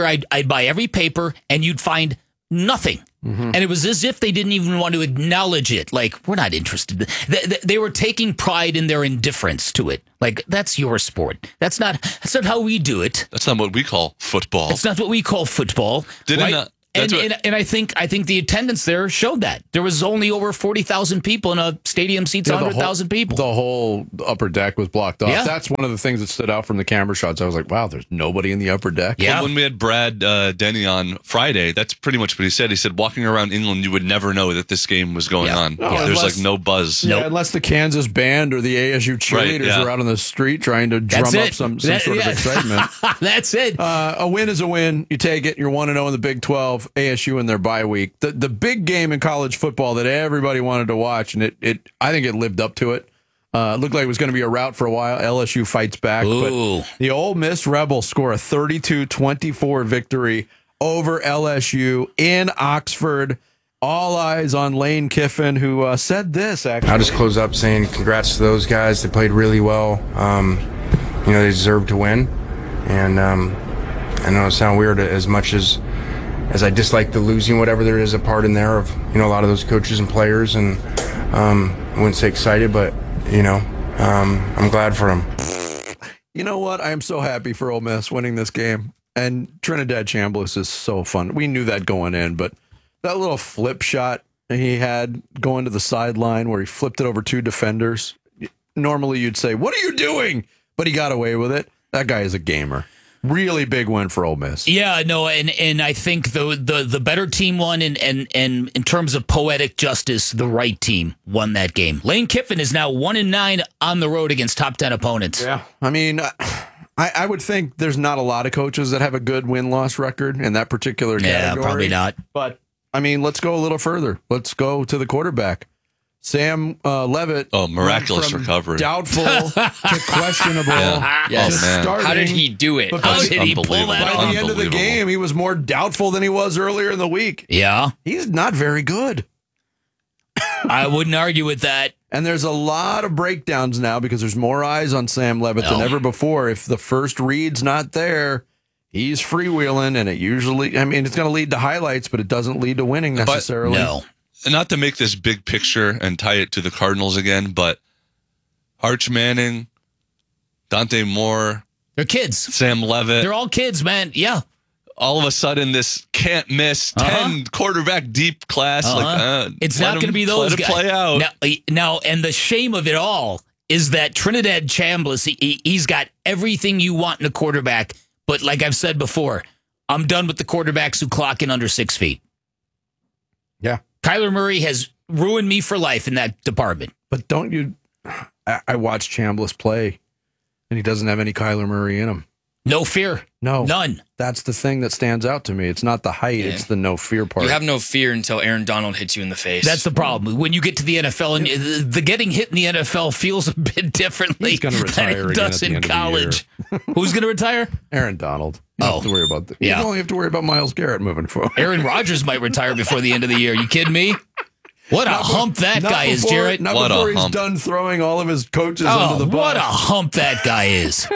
where I'd, I'd buy every paper and you'd find nothing. Mm-hmm. And it was as if they didn't even want to acknowledge it. Like, we're not interested. They, they were taking pride in their indifference to it. Like, that's your sport. That's not That's not how we do it. That's not what we call football. It's not what we call football. Didn't right? uh, And, what, and and I think I think the attendance there showed that there was only over forty thousand people in a stadium seats Yeah, one the hundred thousand whole- people. The whole upper deck was blocked off. Yeah. That's one of the things that stood out from the camera shots. I was like, wow, there's nobody in the upper deck. Well, when we had Brad uh, Denny on Friday, that's pretty much what he said. He said, walking around England, you would never know that this game was going Yeah. on. No, There's unless- like no buzz. Yeah, unless the Kansas band or the A S U cheerleaders Right, yeah. are out on the street trying to drum That's up it. some, some That- sort yeah. of excitement. That's it. Uh, a win is a win. You take it. You're one and zero in the Big twelve. A S U in their bye week. The the big game in college football that everybody wanted to watch, and it it I think it lived up to it. Uh, it looked like it was going to be a rout for a while. L S U fights back, Ooh. but the Ole Miss Rebels score a thirty-two twenty-four victory over L S U in Oxford. All eyes on Lane Kiffin, who uh, said this. Actually, I'll just close up saying congrats to those guys. They played really well. Um, you know, they deserve to win. And um, I know it sounds weird as much as as I dislike the losing, whatever there is a part in there of, you know, a lot of those coaches and players. And um, I wouldn't say excited, but, you know, um, I'm glad for them. You know what? I am so happy for Ole Miss winning this game. And Trinidad Chambliss is so fun. We knew that going in, but that little flip shot he had going to the sideline where he flipped it over two defenders. Normally you'd say, what are you doing? But he got away with it. That guy is a gamer. Really big win for Ole Miss. Yeah, no, and, and I think the, the the better team won, and, and and in terms of poetic justice, the right team won that game. Lane Kiffin is now one and nine on the road against top ten opponents. Yeah, I mean, I, I would think there's not a lot of coaches that have a good win-loss record in that particular Yeah, category. probably not. But I mean, let's go a little further. Let's go to the quarterback. Sam uh, Levitt. Oh, miraculous went from recovery. Doubtful to questionable. Yeah. Yes. to Oh, man. starting. How did he do it? Because How did he pull Unbelievable. that By off? the end of the Unbelievable. game, he was more doubtful than he was earlier in the week. Yeah, He's not very good. I wouldn't argue with that. And there's a lot of breakdowns now because there's more eyes on Sam Levitt than No. ever before. If the first read's not there, he's freewheeling, and it usually, I mean, it's going to lead to highlights, but it doesn't lead to winning But- necessarily. No. And not to make this big picture and tie it to the Cardinals again, but Arch Manning, Dante Moore, They're kids. Sam Levitt, They're all kids, man. Yeah. all of a sudden this can't miss ten Uh-huh. quarterback deep class. Uh-huh. Like uh, it's let not going to him- be those let it guys. play out. Now, now, and the shame of it all is that Trinidad Chambliss, he, he's got everything you want in a quarterback. But like I've said before, I'm done with the quarterbacks who clock in under six feet. Yeah. Kyler Murray has ruined me for life in that department. But don't you, I, I watched Chambliss play, and he doesn't have any Kyler Murray in him. No fear. No. None. That's the thing that stands out to me. It's not the height, Yeah. it's the no fear part. You have no fear until Aaron Donald hits you in the face. That's the problem. When you get to the N F L, and the getting hit in the N F L feels a bit differently He's gonna retire than it again does at the in end of the college. Who's going to retire? Aaron Donald. You don't Oh. have to worry about that. Yeah. You only have to worry about Myles Garrett moving forward. Aaron Rodgers might retire before the end of the year. You kidding me? What a Not be- hump that not guy is, before- Jarrett. Not What a before he's hump. done throwing all of his coaches Oh, under the bus. what a hump that guy is.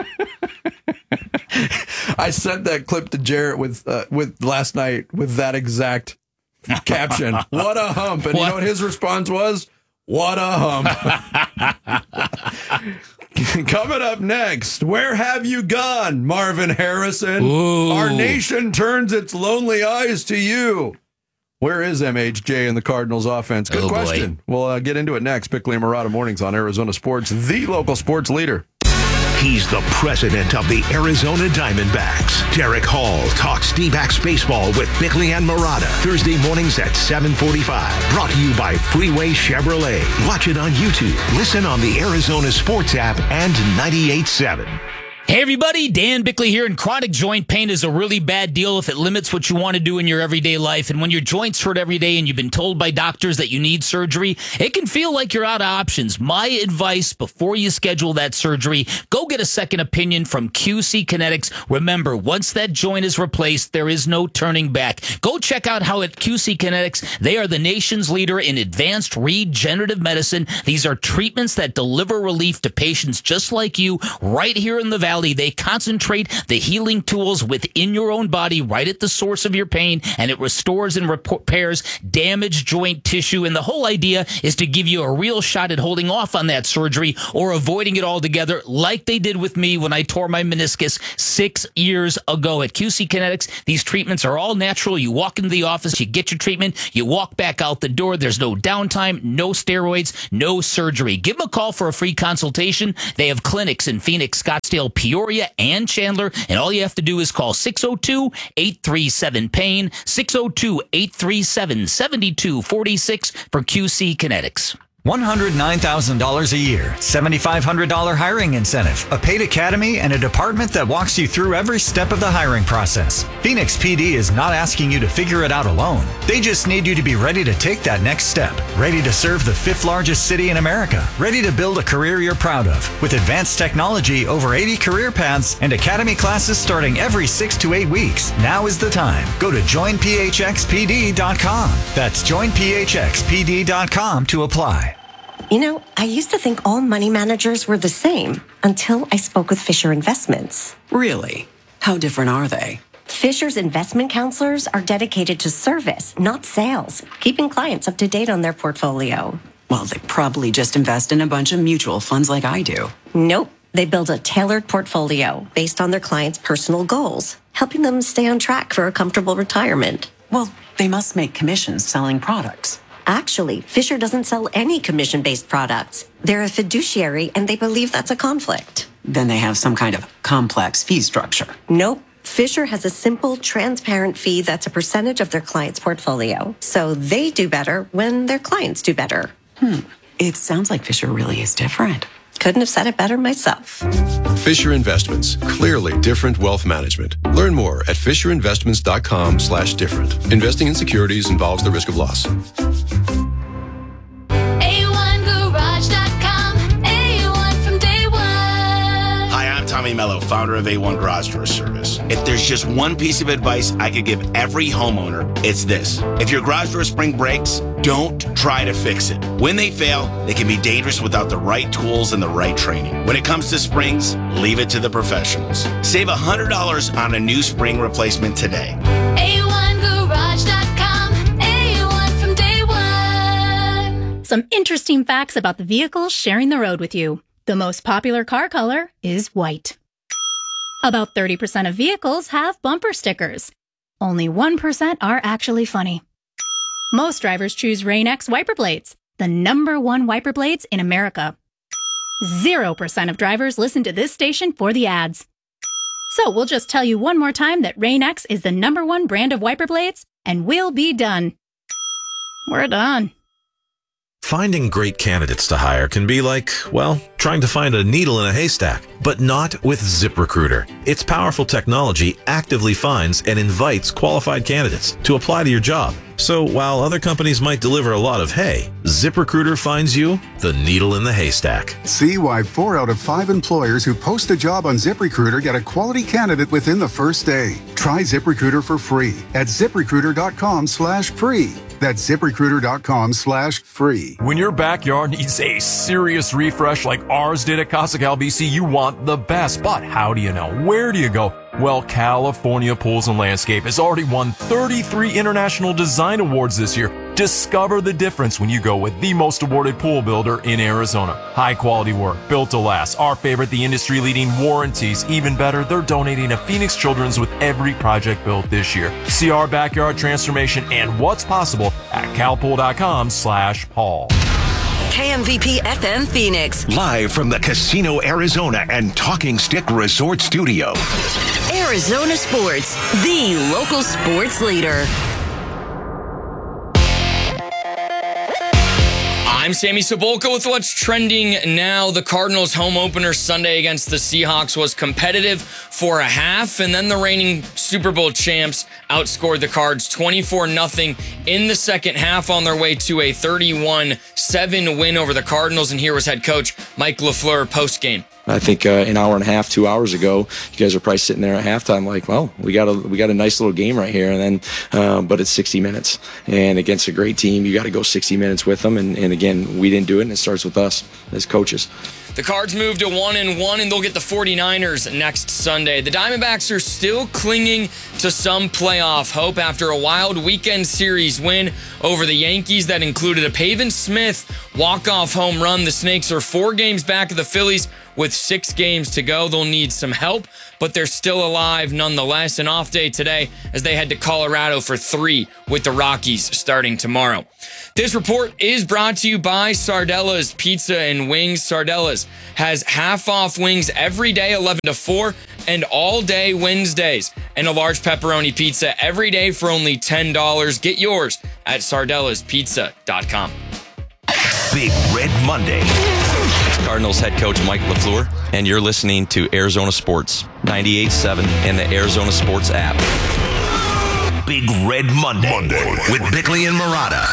I sent that clip to Jarrett with uh, with last night with that exact caption. What a hump. And What? you know what his response was? What a hump. Coming up next, where have you gone, Marvin Harrison? Ooh. Our nation turns its lonely eyes to you. Where is M H J in the Cardinals offense? Good Oh, boy. question. We'll uh, get into it next. Bickley and Murata Mornings on Arizona Sports, the local sports leader. He's the president of the Arizona Diamondbacks. Derek Hall talks D-backs baseball with Bickley and Murata. Thursday mornings at seven forty-five. Brought to you by Freeway Chevrolet. Watch it on YouTube. Listen on the Arizona Sports app and ninety-eight point seven. Hey everybody, Dan Bickley here, and chronic joint pain is a really bad deal if it limits what you want to do in your everyday life. And when your joints hurt every day and you've been told by doctors that you need surgery, it can feel like you're out of options. My advice before you schedule that surgery, go get a second opinion from Q C Kinetics. Remember, once that joint is replaced, there is no turning back. Go check out how at Q C Kinetics, they are the nation's leader in advanced regenerative medicine. These are treatments that deliver relief to patients just like you right here in the Valley Valley. They concentrate the healing tools within your own body right at the source of your pain, and it restores and repairs damaged joint tissue. And the whole idea is to give you a real shot at holding off on that surgery or avoiding it altogether, like they did with me when I tore my meniscus six years ago. At Q C Kinetics, these treatments are all natural. You walk into the office, you get your treatment, you walk back out the door. There's no downtime, no steroids, no surgery. Give them a call for a free consultation. They have clinics in Phoenix, Scottsdale, Peoria, and Chandler, and all you have to do is call six oh two, eight three seven, pain, six oh two, eight three seven, seven two four six for Q C Kinetics. one hundred nine thousand dollars a year, seven thousand five hundred dollars hiring incentive, a paid academy, and a department that walks you through every step of the hiring process. Phoenix P D is not asking you to figure it out alone. They just need you to be ready to take that next step, ready to serve the fifth largest city in America, ready to build a career you're proud of. With advanced technology, over eighty career paths, and academy classes starting every six to eight weeks, now is the time. Go to join p h x p d dot com. That's join p h x p d dot com to apply. You know, I used to think all money managers were the same until I spoke with Fisher Investments. Really? How different are they? Fisher's investment counselors are dedicated to service, not sales, keeping clients up to date on their portfolio. Well, they probably just invest in a bunch of mutual funds like I do. Nope. They build a tailored portfolio based on their clients' personal goals, helping them stay on track for a comfortable retirement. Well, they must make commissions selling products. Actually, Fisher doesn't sell any commission-based products. They're a fiduciary, and they believe that's a conflict. Then they have some kind of complex fee structure. Nope. Fisher has a simple, transparent fee that's a percentage of their client's portfolio. So they do better when their clients do better. Hmm. It sounds like Fisher really is different. Couldn't have said it better myself. Fisher Investments. Clearly different wealth management. Learn more at fisher investments dot com slash different. Investing in securities involves the risk of loss. Tommy Mello, founder of A one Garage Door Service. If there's just one piece of advice I could give every homeowner, it's this. If your garage door spring breaks, don't try to fix it. When they fail, they can be dangerous without the right tools and the right training. When it comes to springs, leave it to the professionals. Save one hundred dollars on a new spring replacement today. A one garage dot com, A one from day one. Some interesting facts about the vehicles sharing the road with you. The most popular car color is white. About thirty percent of vehicles have bumper stickers. Only one percent are actually funny. Most drivers choose Rain-X wiper blades, the number one wiper blades in America. Zero percent of drivers listen to this station for the ads. So we'll just tell you one more time that Rain-X is the number one brand of wiper blades, and we'll be done. We're done. Finding great candidates to hire can be like, well, trying to find a needle in a haystack, but not with ZipRecruiter. Its powerful technology actively finds and invites qualified candidates to apply to your job. So while other companies might deliver a lot of hay, ZipRecruiter finds you the needle in the haystack. See why four out of five employers who post a job on ZipRecruiter get a quality candidate within the first day. Try ZipRecruiter for free at ZipRecruiter.com slash free. That's ZipRecruiter.com slash free. When your backyard needs a serious refresh like ours did at Casa Cal B C, you want the best. But how do you know? Where do you go? Well, California Pools and Landscape has already won thirty-three International Design Awards this year. Discover the difference when you go with the most awarded pool builder in Arizona. High quality work, built to last. Our favorite, the industry leading warranties. Even better, they're donating to Phoenix Children's with every project built this year. See our backyard transformation and what's possible at calpool.com slash Paul. K M V P F M Phoenix. Live from the Casino Arizona and Talking Stick Resort Studio. Arizona Sports, the local sports leader. I'm Sammy Sabolka with what's trending now. The Cardinals' home opener Sunday against the Seahawks was competitive for a half, and then the reigning Super Bowl champs outscored the Cards twenty-four nothing in the second half on their way to a thirty-one seven win over the Cardinals. And here was head coach Mike LaFleur postgame. I think uh, an hour and a half, two hours ago, you guys are probably sitting there at halftime like, well, we got a we got a nice little game right here, and then, uh, but it's sixty minutes, and against a great team, you got to go sixty minutes with them, and, and again, we didn't do it, and it starts with us as coaches. The Cards move to one and one, and they'll get the 49ers next Sunday. The Diamondbacks are still clinging to some playoff hope after a wild weekend series win over the Yankees that included a Pavin Smith walk-off home run. The Snakes are four games back of the Phillies with six games to go. They'll need some help, but they're still alive nonetheless. An off day today as they head to Colorado for three with the Rockies starting tomorrow. This report is brought to you by Sardella's Pizza and Wings. Sardella's has half-off wings every day, eleven to four, and all-day Wednesdays. And a large pepperoni pizza every day for only ten dollars. Get yours at sardellas pizza dot com. Big Red Monday. It's Cardinals head coach Mike LaFleur, and you're listening to Arizona Sports, ninety-eight point seven and the Arizona Sports app. Big Red Monday, Monday. with Bickley and Murata.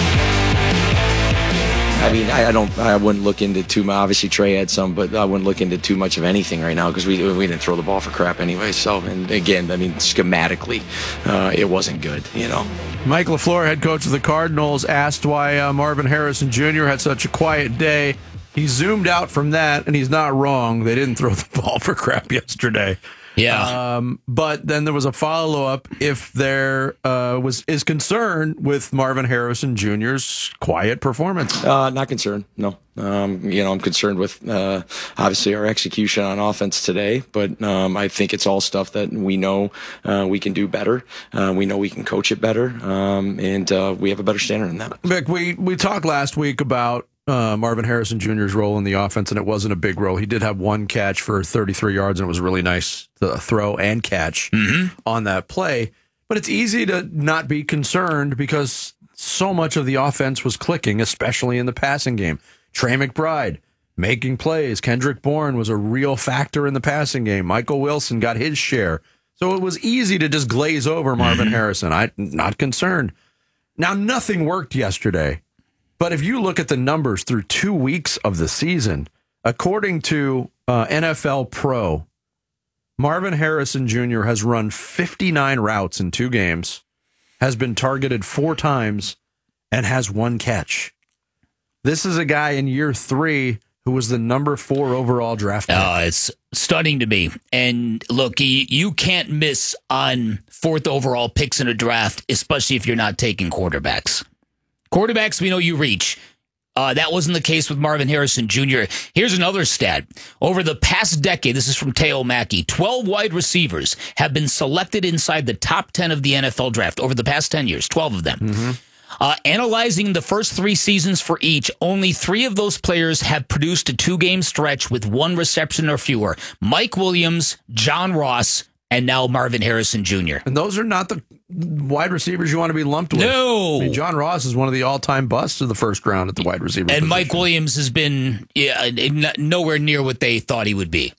I mean, I, I don't. I wouldn't look into too much. Obviously, Trey had some, but I wouldn't look into too much of anything right now because we we didn't throw the ball for crap anyway. So, and again, I mean, schematically, uh, it wasn't good. You know. Mike LaFleur, head coach of the Cardinals, asked why uh, Marvin Harrison Junior had such a quiet day. He zoomed out from that, and he's not wrong. They didn't throw the ball for crap yesterday. Yeah. Um, but then there was a follow-up if there uh, was is concern with Marvin Harrison Junior's quiet performance. Uh, not concerned, no. Um, you know, I'm concerned with uh, obviously our execution on offense today, but um, I think it's all stuff that we know uh, we can do better. Uh, we know we can coach it better, um, and uh, we have a better standard in that. Mick, we, we talked last week about Uh, Marvin Harrison Junior's role in the offense, and it wasn't a big role. He did have one catch for thirty-three yards, and it was really nice to throw and catch mm-hmm. on that play. But it's easy to not be concerned because so much of the offense was clicking, especially in the passing game. Trey McBride making plays. Kendrick Bourne was a real factor in the passing game. Michael Wilson got his share. So it was easy to just glaze over Marvin mm-hmm. Harrison. I'm not concerned. Now, nothing worked yesterday. But if you look at the numbers through two weeks of the season, according to uh, N F L Pro, Marvin Harrison Junior has run fifty-nine routes in two games, has been targeted four times, and has one catch. This is a guy in year three who was the number four overall draft pick. Uh, it's stunning to me. And look, you, you can't miss on fourth overall picks in a draft, especially if you're not taking quarterbacks. Quarterbacks, we know you reach. Uh, that wasn't the case with Marvin Harrison Junior Here's another stat. Over the past decade, this is from Teo Mackey, twelve wide receivers have been selected inside the top ten of the N F L draft over the past ten years, twelve of them. Mm-hmm. Uh, analyzing the first three seasons for each, only three of those players have produced a two-game stretch with one reception or fewer. Mike Williams, John Ross, and now Marvin Harrison Junior And those are not the wide receivers you want to be lumped with. No. I mean, John Ross is one of the all-time busts of the first round at the wide receiver And position. Mike Williams has been yeah, nowhere near what they thought he would be.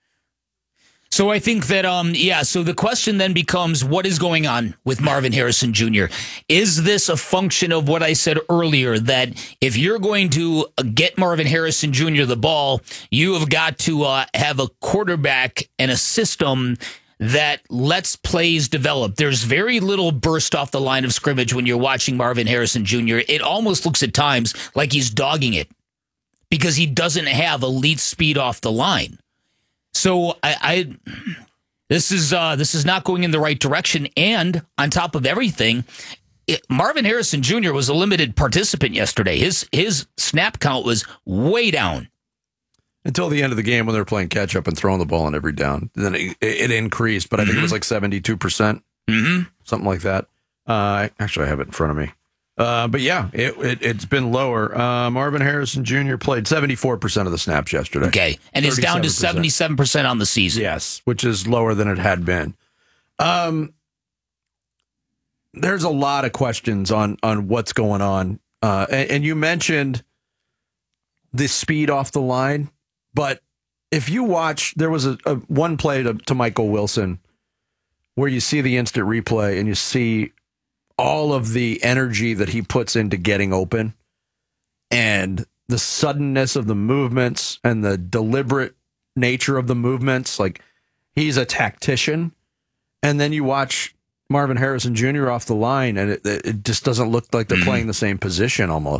So I think that, um, yeah, so the question then becomes, what is going on with Marvin Harrison Junior? Is this a function of what I said earlier, that if you're going to get Marvin Harrison Junior the ball, you have got to uh, have a quarterback and a system that lets plays develop? There's very little burst off the line of scrimmage when you're watching Marvin Harrison Junior It almost looks at times like he's dogging it because he doesn't have elite speed off the line. So I, I this is uh, this is not going in the right direction. And on top of everything, it, Marvin Harrison Junior was a limited participant yesterday. His his snap count was way down. Until the end of the game when they were playing catch-up and throwing the ball on every down. Then it, it increased, but I think mm-hmm. it was like seventy-two percent, mm-hmm. something like that. Uh, actually, I have it in front of me. Uh, but yeah, it, it, it's been lower. Uh, Marvin Harrison Junior played seventy-four percent of the snaps yesterday. Okay, and it's down to seventy-seven percent on the season. Yes, which is lower than it had been. Um, there's a lot of questions on, on what's going on. Uh, and, and you mentioned the speed off the line. But if you watch, there was a, a one play to, to Michael Wilson where you see the instant replay and you see all of the energy that he puts into getting open and the suddenness of the movements and the deliberate nature of the movements. Like, he's a tactician. And then you watch Marvin Harrison Junior off the line and it, it just doesn't look like they're playing the same position almost.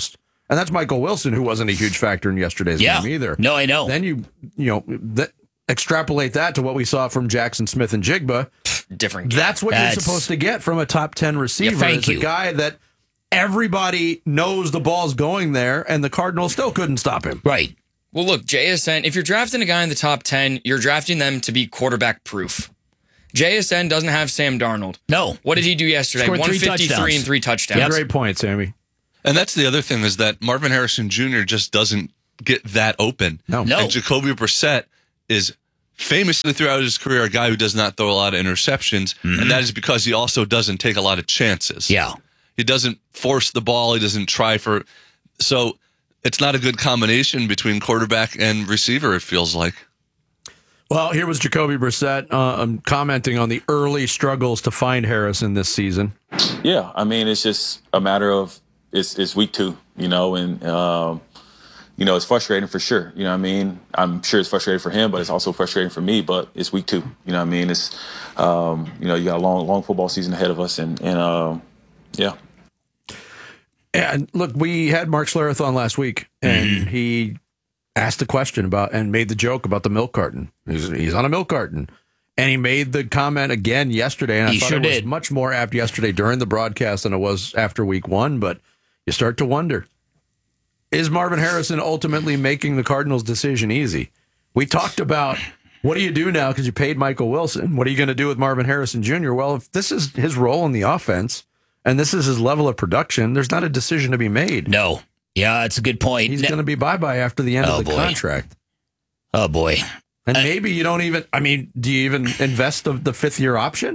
And that's Michael Wilson, who wasn't a huge factor in yesterday's Yeah. game either. No, I know. Then you, you know, that, extrapolate that to what we saw from Jackson Smith and Jigba. Different game. That's what That's- you're supposed to get from a top ten receiver. Yeah, thank It's you. a guy that everybody knows the ball's going there, and the Cardinals still couldn't stop him. Right. Well, look, J S N, if you're drafting a guy in the top ten, you're drafting them to be quarterback proof. J S N doesn't have Sam Darnold. No. What did he do yesterday? Scored one three fifty-three touchdowns. and three touchdowns. Yep. Great point, Sammy. And that's the other thing is that Marvin Harrison Junior just doesn't get that open. No. No. And Jacoby Brissett is famously throughout his career a guy who does not throw a lot of interceptions, Mm-hmm. and that is because he also doesn't take a lot of chances. Yeah. He doesn't force the ball. He doesn't try for. So it's not a good combination between quarterback and receiver, it feels like. Well, here was Jacoby Brissett uh, um, commenting on the early struggles to find Harrison this season. Yeah, I mean, it's just a matter of it's it's week two, you know, and um, you know it's frustrating for sure. You know what I mean? I'm sure it's frustrating for him, but it's also frustrating for me. But it's week two. You know what I mean? It's um, you know you got a long long football season ahead of us, and and um, yeah. And look, we had Mark Schlereth on last week, and Mm-hmm. he asked a question about and made the joke about the milk carton. He's, he's on a milk carton. And he made the comment again yesterday, and I He thought sure it was did. much more apt yesterday during the broadcast than it was after week one, but you start to wonder, is Marvin Harrison ultimately making the Cardinals' decision easy? We talked about, what do you do now because you paid Michael Wilson? What are you going to do with Marvin Harrison Junior? Well, if this is his role in the offense, and this is his level of production, there's not a decision to be made. No. Yeah, that's a good point. He's No- going to be bye-bye after the end Oh, of the boy. contract. Oh, boy. And maybe you don't even, I mean, do you even invest the, the fifth-year option?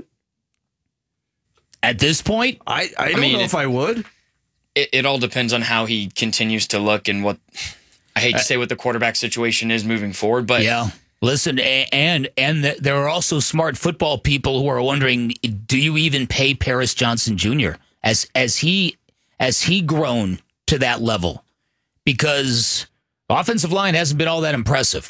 At this point, I, I don't mean, know it- if I would. It, it all depends on how he continues to look and what, I hate to say what the quarterback situation is moving forward, but yeah. Listen, a- and and th- there are also smart football people who are wondering: do you even pay Paris Johnson Junior as as he as he grown to that level? Because offensive line hasn't been all that impressive.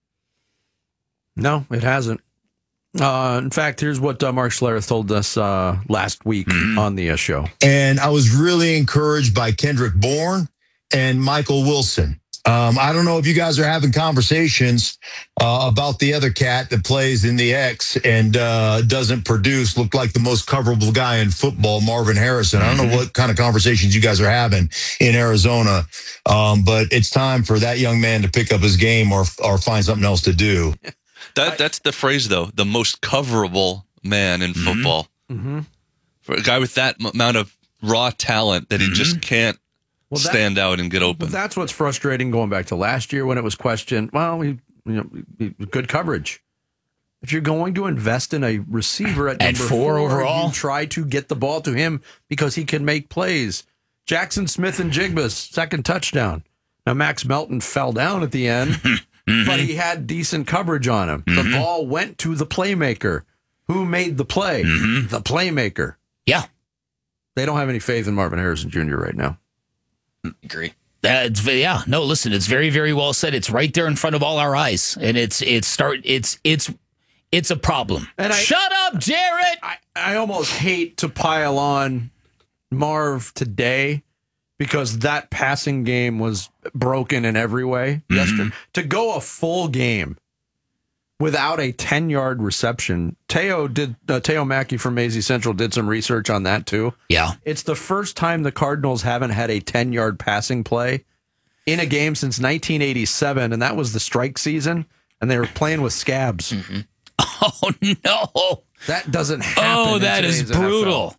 No, it hasn't. Uh, in fact, here's what uh, Mark Schlereth told us uh, last week on the uh, show. And I was really encouraged by Kendrick Bourne and Michael Wilson. Um, I don't know if you guys are having conversations uh, about the other cat that plays in the X and uh, doesn't produce, look like the most coverable guy in football, Marvin Harrison. I don't know what kind of conversations you guys are having in Arizona, um, but it's time for that young man to pick up his game or or find something else to do. That That's the phrase, though, the most coverable man in football. Mm-hmm. For a guy with that m- amount of raw talent that he just can't Well, that- stand out and get But open. that's what's frustrating going back to last year when it was questioned. Well, he, you know, he- good coverage. If you're going to invest in a receiver at, At number four overall? you try to get the ball to him because he can make plays. Jackson Smith and Jigba's second touchdown. Now, Max Melton fell down at the end, but he had decent coverage on him. The ball went to the playmaker. Who made the play? The playmaker. Yeah. They don't have any faith in Marvin Harrison Junior right now. agree. That's ve- yeah. No, listen, it's very, very well said. It's right there in front of all our eyes, and it's it's start it's it's it's a problem. And I- Shut up, Jarrett. I, I almost hate to pile on Marv today because that passing game was broken in every way yesterday. To go a full game without a ten-yard reception, Teo did. Uh, Teo Mackey from Maisie Central did some research on that too. Yeah, it's the first time the Cardinals haven't had a ten-yard passing play in a game since nineteen eighty-seven, and that was the strike season, and they were playing with scabs. Oh no, that doesn't happen. Oh, in that is today's N F L. brutal.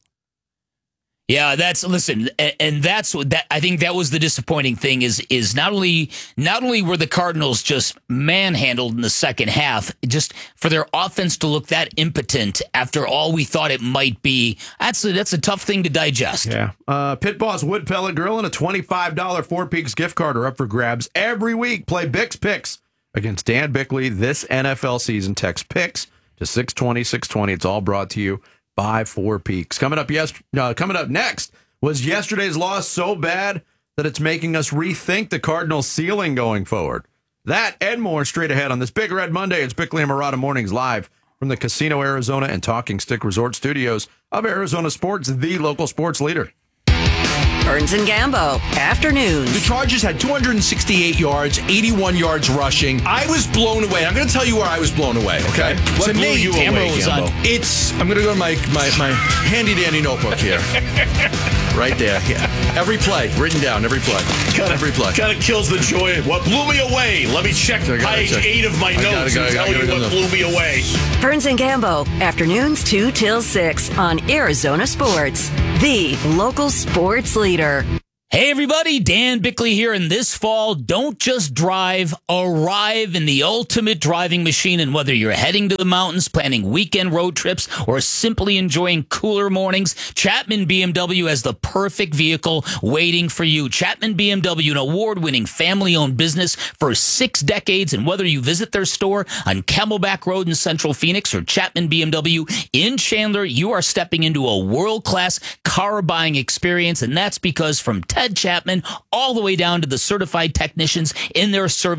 Yeah, that's listen, and, and that's what that I think that was the disappointing thing is is not only not only were the Cardinals just manhandled in the second half, just for their offense to look that impotent after all we thought it might be. That's a, that's a tough thing to digest. Yeah. Uh, Pit Boss Wood Pellet Grill and a twenty-five dollars Four Peaks gift card are up for grabs every week. Play Bix Picks against Dan Bickley this N F L season. Text Picks to six twenty, six twenty. It's all brought to you by Four Peaks. Coming up, yes, uh, coming up next, was yesterday's loss so bad that it's making us rethink the Cardinals' ceiling going forward? That and more straight ahead on this Big Red Monday. It's Bickley and Murata Mornings live from the Casino Arizona and Talking Stick Resort Studios of Arizona Sports, the local sports leader. Burns and Gambo, afternoons. The Chargers had two hundred sixty-eight yards, eighty-one yards rushing. I was blown away. I'm going to tell you where I was blown away, okay? What to blew me, you away, Gambo? It's, I'm going to go to my, my, my handy-dandy notebook here. Right there. Yeah. Every play, written down, every play. Kinda, every play. Kind of kills the joy. What blew me away? Let me check page check. eight of my I notes gotta, and gotta, tell gotta, you gotta, what blew me away. Burns and Gambo, afternoons two till six on Arizona Sports, the local sports leader. Hey everybody, Dan Bickley here, and this fall, don't just drive, arrive in the ultimate driving machine. And whether you're heading to the mountains, planning weekend road trips, or simply enjoying cooler mornings, Chapman B M W has the perfect vehicle waiting for you. Chapman B M W, an award-winning family-owned business for six decades, and whether you visit their store on Camelback Road in Central Phoenix or Chapman B M W in Chandler, you are stepping into a world-class car buying experience, and that's because from Ted Chapman all the way down to the certified technicians in their service